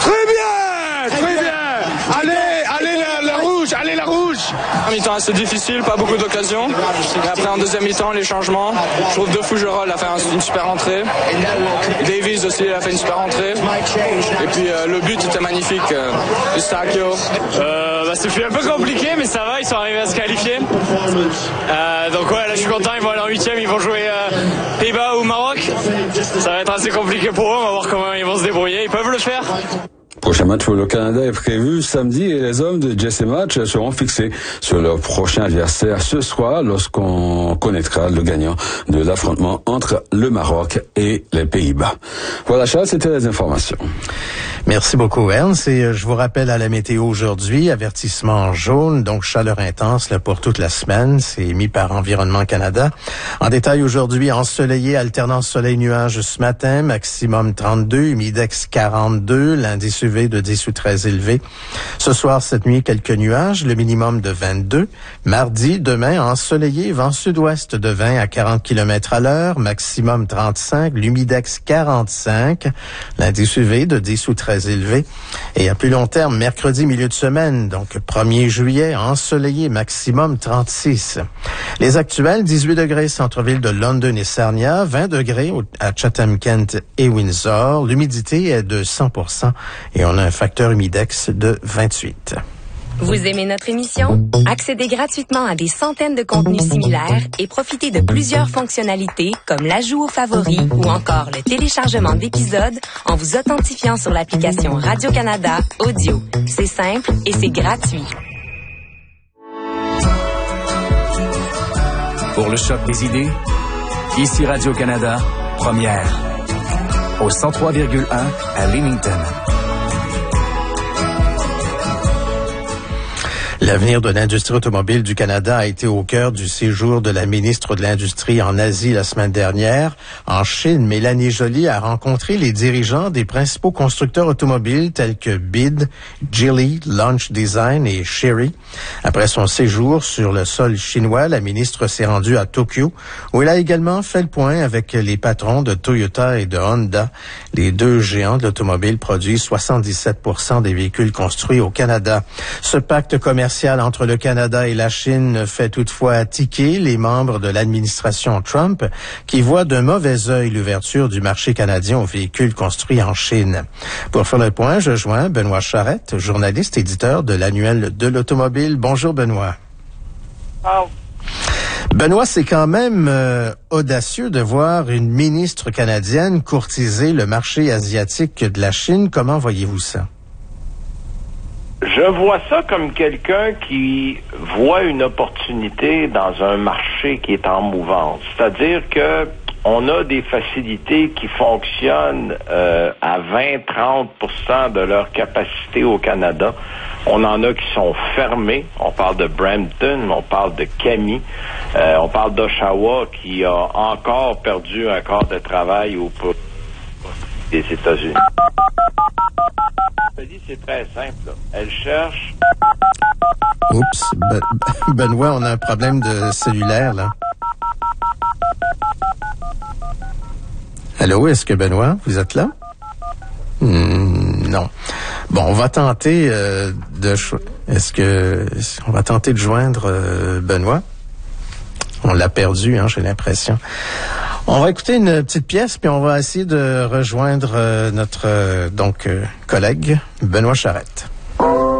Très bien, très bien. Allez la rouge. En mi-temps assez difficile, pas beaucoup d'occasions. Et après en deuxième mi-temps, les changements. Je trouve De Fougerolles a fait une super entrée. Davies aussi a fait une super entrée. Et puis le but était magnifique. Eustachio. C'est un peu compliqué, mais ça va, ils sont arrivés à se qualifier. Donc ouais, là je suis content, ils vont aller en 8e, ils vont jouer Pays-Bas ou Maroc. Ça va être assez compliqué pour eux, on va voir comment ils vont se débrouiller. Ils peuvent le faire. Prochain match pour le Canada est prévu samedi et les hommes de Jesse Match seront fixés sur leur prochain adversaire ce soir lorsqu'on connaîtra le gagnant de l'affrontement entre le Maroc et les Pays-Bas. Voilà Charles, c'était les informations. Merci beaucoup Ernst et je vous rappelle à la météo aujourd'hui, avertissement jaune, donc chaleur intense là, pour toute la semaine, c'est émis par Environnement Canada. En détail aujourd'hui, ensoleillé, alternance soleil-nuage ce matin, maximum 32, humidex 42, l'indice UV de 10 ou 13 élevé. Ce soir, cette nuit, quelques nuages, le minimum de 22. Mardi, demain, ensoleillé, vent sud-ouest de 20 à 40 km à l'heure, maximum 35, l'humidex 45, l'indice UV de 10 ou 13 élevé. Et à plus long terme, mercredi, milieu de semaine, donc 1er juillet, ensoleillé, maximum 36. Les actuels, 18 degrés centre-ville de London et Sarnia, 20 degrés à Chatham-Kent et Windsor. L'humidité est de 100% et on a un facteur humidex de 28. Vous aimez notre émission? Accédez gratuitement à des centaines de contenus similaires et profitez de plusieurs fonctionnalités comme l'ajout aux favoris ou encore le téléchargement d'épisodes en vous authentifiant sur l'application Radio-Canada Audio. C'est simple et c'est gratuit. Pour le choc des idées, ici Radio-Canada, première. Au 103,1 à Leamington. L'avenir de l'industrie automobile du Canada a été au cœur du séjour de la ministre de l'Industrie en Asie la semaine dernière. En Chine, Mélanie Joly a rencontré les dirigeants des principaux constructeurs automobiles tels que BYD, Geely, Launch Design et Chery. Après son séjour sur le sol chinois, la ministre s'est rendue à Tokyo, où elle a également fait le point avec les patrons de Toyota et de Honda. Les deux géants de l'automobile produisent 77% des véhicules construits au Canada. Ce pacte commercial entre le Canada et la Chine fait toutefois tiquer les membres de l'administration Trump qui voient d'un mauvais œil l'ouverture du marché canadien aux véhicules construits en Chine. Pour faire le point, je joins Benoît Charette, journaliste éditeur de l'Annuel de l'Automobile. Bonjour Benoît. Oh. Benoît, c'est quand même audacieux de voir une ministre canadienne courtiser le marché asiatique de la Chine. Comment voyez-vous ça? Je vois ça comme quelqu'un qui voit une opportunité dans un marché qui est en mouvance. C'est-à-dire que on a des facilités qui fonctionnent à 20-30% de leur capacité au Canada. On en a qui sont fermées. On parle de Brampton, on parle de Kami, on parle d'Oshawa qui a encore perdu un quart de travail au profit des États-Unis. C'est très simple. Elle cherche... Oups, Benoît, on a un problème de cellulaire, là. Allô, est-ce que Benoît, vous êtes là? Non. Bon, on va tenter on va tenter de joindre Benoît? On l'a perdu, j'ai l'impression. On va écouter une petite pièce, puis on va essayer de rejoindre notre collègue Benoît Charette.